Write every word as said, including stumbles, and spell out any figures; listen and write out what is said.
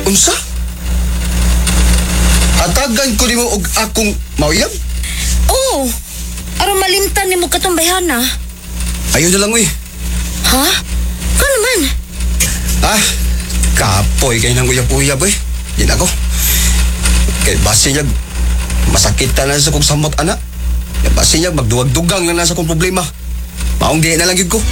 Unsa? Atagan ko nimo og akong mauyab? Oo. Aron malimtan nimo katong bayhana. Ayun na lang, uy. Ha? Ka naman? Ah, kapoy kayo ng uyab-uyab, eh. Di na ko. Kay basi niya, masakit na sa kong samot, anak. Kay basi niya, magduwag-dugang na nasa kong problema. Maong di na lang yun ko.